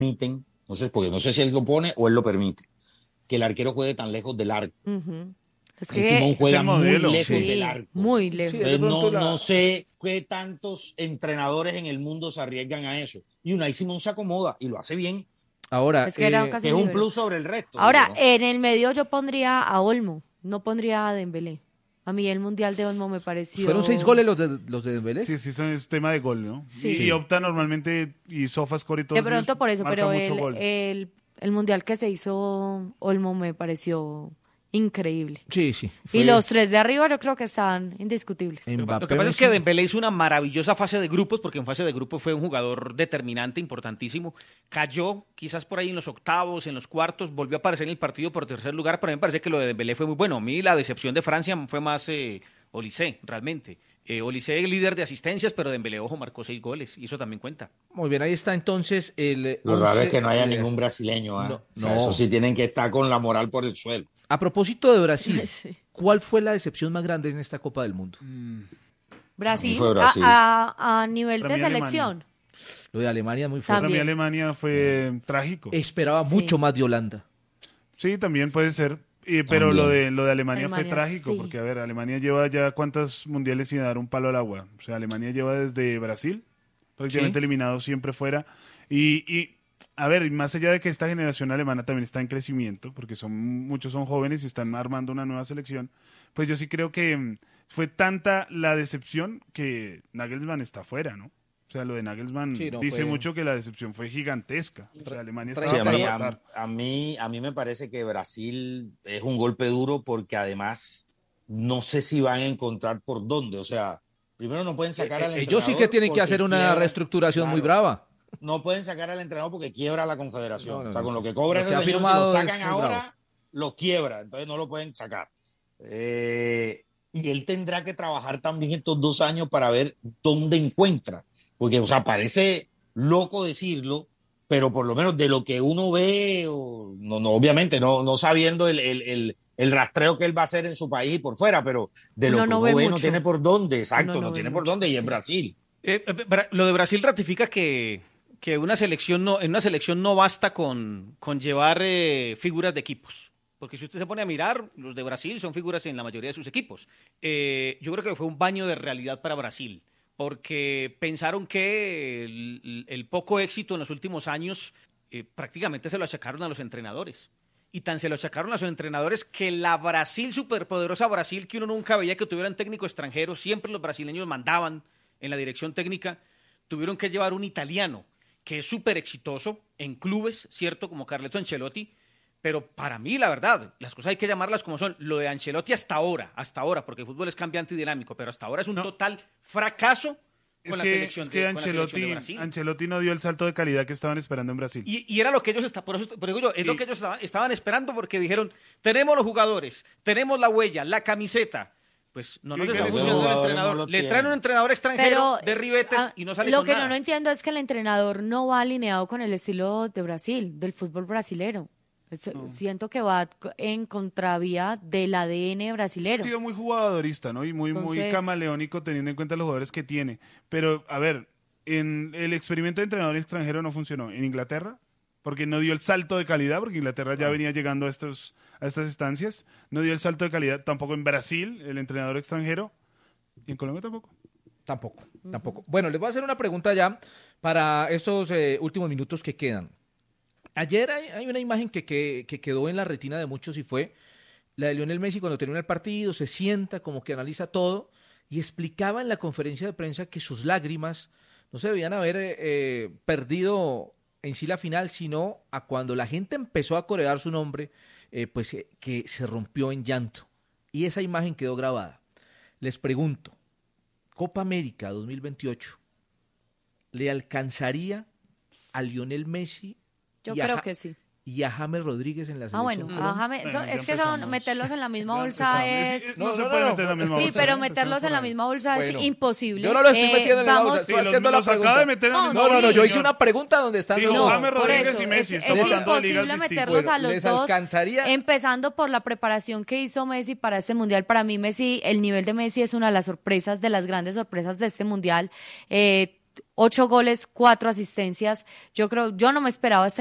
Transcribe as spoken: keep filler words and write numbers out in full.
permiten, no sé, porque no sé si él lo pone o él lo permite, que el arquero juegue tan lejos del arco. Uh-huh. Es que Simón juega muy lejos sí, del arco. Muy lejos. Entonces, no, la... no sé qué tantos entrenadores en el mundo se arriesgan a eso. Y Unai Simón se acomoda y lo hace bien. Ahora, es que, eh, que es un plus sobre el resto. Ahora, digo, ¿no? En el medio yo pondría a Olmo, no pondría a Dembélé. A mí el Mundial de Olmo me pareció... ¿Fueron seis goles los de, los de Dembélé? Sí, sí, son, es tema de gol, ¿no? Sí. Y, y opta normalmente, y SofaScore y todo. De pronto por eso, pero el, el, el Mundial que se hizo Olmo me pareció increíble. Sí, sí. Fue... Y los tres de arriba yo creo que están indiscutibles. Mbappé, lo que pasa es que Dembélé hizo una maravillosa fase de grupos, porque en fase de grupos fue un jugador determinante, importantísimo. Cayó quizás por ahí en los octavos, en los cuartos, volvió a aparecer en el partido por tercer lugar, pero a mí me parece que lo de Dembélé fue muy bueno. A mí la decepción de Francia fue más eh, Olise, realmente. Eh, Olise líder de asistencias, pero Dembélé, ojo, marcó seis goles, y eso también cuenta. Muy bien, ahí está entonces el... Lo once, raro es que no haya ningún brasileño, ¿eh? No, no. O sea, eso sí tienen que estar con la moral por el suelo. A propósito de Brasil, sí. ¿Cuál fue la decepción más grande en esta Copa del Mundo? Mm. Brasil, Brasil. A, a, a nivel de selección. Alemania. Lo de Alemania es muy fuerte. Para mí Alemania fue mm. trágico. Esperaba sí. mucho más de Holanda. Sí, también puede ser. Y, pero también. lo de lo de Alemania, Alemania fue trágico, sí. porque a ver, Alemania lleva ya cuántos mundiales sin dar un palo al agua. O sea, Alemania lleva desde Brasil, prácticamente sí. eliminado siempre fuera. Y... y a ver, más allá de que esta generación alemana también está en crecimiento, porque son muchos son jóvenes y están armando una nueva selección, pues yo sí creo que fue tanta la decepción que Nagelsmann está fuera, ¿no? O sea, lo de Nagelsmann sí, no dice fue... mucho que la decepción fue gigantesca. O sea, Alemania estaba sí, a, para mí, pasar. A, a, mí, a mí me parece que Brasil es un golpe duro porque además no sé si van a encontrar por dónde. O sea, primero no pueden sacar eh, al eh, entrenador. Ellos sí que tienen que hacer una quiebra, reestructuración claro, muy brava. No pueden sacar al entrenador porque quiebra la confederación. No, no, o sea, con no, lo que cobra lo ese que señor, si lo sacan ahora, bravo. lo quiebra. Entonces no lo pueden sacar. Eh, y él tendrá que trabajar también estos dos años para ver dónde encuentra. Porque, o sea, parece loco decirlo, pero por lo menos de lo que uno ve, o, no, no, obviamente no, no sabiendo el, el, el, el rastreo que él va a hacer en su país por fuera, pero de lo no, que no uno ve, ve no tiene por dónde, exacto, no, no, no no tiene ve por mucho, dónde, y sí. en Brasil. Eh, lo de Brasil ratifica que, que una selección no, en una selección no basta con, con llevar eh, figuras de equipos. Porque si usted se pone a mirar, los de Brasil son figuras en la mayoría de sus equipos. Eh, yo creo que fue un baño de realidad para Brasil, porque pensaron que el, el poco éxito en los últimos años eh, prácticamente se lo achacaron a los entrenadores. Y tan se lo achacaron a los entrenadores que la Brasil, superpoderosa Brasil, que uno nunca veía que tuvieran técnico extranjero, siempre los brasileños mandaban en la dirección técnica, tuvieron que llevar un italiano que es súper exitoso en clubes, ¿cierto? Como Carleto Ancelotti, pero para mí, la verdad, las cosas hay que llamarlas como son. Lo de Ancelotti hasta ahora, hasta ahora, porque el fútbol es cambiante y dinámico, pero hasta ahora es un no. total fracaso con, es la, que, selección es que de, Ancelotti, con la selección de Brasil. Ancelotti no dio el salto de calidad que estaban esperando en Brasil. Y, y era lo que ellos estaban, por eso, por eso yo, es sí. lo que ellos estaban, estaban esperando, porque dijeron, tenemos los jugadores, tenemos la huella, la camiseta. Pues no nos está funcionando el entrenador. No le traen un entrenador extranjero pero, de ribetes a, y no sale lo con que nada. Yo no entiendo es que el entrenador no va alineado con el estilo de Brasil, del fútbol brasilero. No. Siento que va en contravía del A D N brasilero. Ha sido muy jugadorista, ¿no? Y muy, Entonces... muy camaleónico teniendo en cuenta los jugadores que tiene. Pero, a ver, en el experimento de entrenador extranjero no funcionó. En Inglaterra, porque no dio el salto de calidad, porque Inglaterra ya ah. venía llegando a estos a estas instancias, no dio el salto de calidad tampoco en Brasil, el entrenador extranjero, y en Colombia tampoco. Tampoco, uh-huh. tampoco. Bueno, les voy a hacer una pregunta ya para estos eh, últimos minutos que quedan. Ayer hay, hay una imagen que, que, que quedó en la retina de muchos y fue la de Lionel Messi cuando termina el partido, se sienta, como que analiza todo y explicaba en la conferencia de prensa que sus lágrimas no se debían haber eh, perdido en sí la final, sino a cuando la gente empezó a corear su nombre, eh, pues eh, que se rompió en llanto. Y esa imagen quedó grabada. Les pregunto, Copa América dos mil veintiocho, ¿le alcanzaría a Lionel Messi? Yo y creo a, que sí. Y a James Rodríguez en la selección. Ah, bueno, a James, bueno, so, es que son, meterlos en la misma bolsa es... No, no, no se puede meter en la misma bolsa. Sí, pero meterlos en la misma bolsa bueno, es imposible. Yo no lo estoy eh, metiendo en la vamos, bolsa, estoy sí, haciendo los, la los pregunta. De meter en la misma no, no, no, bolsa, yo hice señor. una pregunta donde están Digo, los dos. James Rodríguez eso, y Messi. Es, Estamos es imposible meterlos a los ¿Les dos, alcanzaría? empezando por la preparación que hizo Messi para este Mundial. Para mí, Messi, el nivel de Messi es una de las sorpresas, de las grandes sorpresas de este Mundial. Eh, ocho goles, cuatro asistencias. Yo creo, yo no me esperaba este